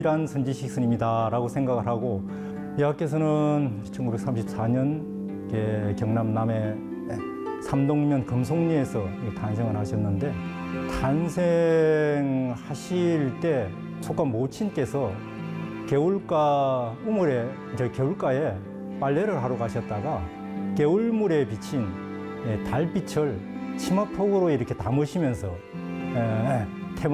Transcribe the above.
유일한 선지식 스님이다라고 생각을 하고, 여하께서는 1934년 경남 남해 삼동면 금속리에서 탄생을 하셨는데, 탄생하실 때 속가 모친께서 개울가 우물에, 개울가에 빨래를 하러 가셨다가 개울물에 비친 달빛을 치마폭으로 이렇게 담으시면서